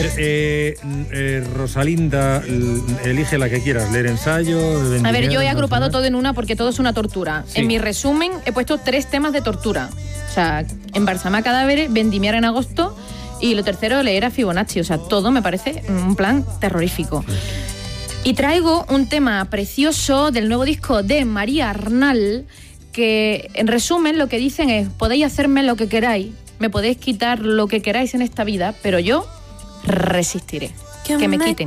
ver, Rosalinda, elige la que quieras, leer ensayo. A ver, yo he agrupado todo en una porque todo es una tortura. Sí. En mi resumen he puesto 3 temas de tortura. O sea, embalsamar cadáveres, vendimiar en agosto y lo tercero, leer a Fibonacci. O sea, todo me parece un plan terrorífico. Y traigo un tema precioso del nuevo disco de María Arnal, que en resumen lo que dicen es: podéis hacerme lo que queráis, me podéis quitar lo que queráis en esta vida, pero yo resistiré. Que me quiten.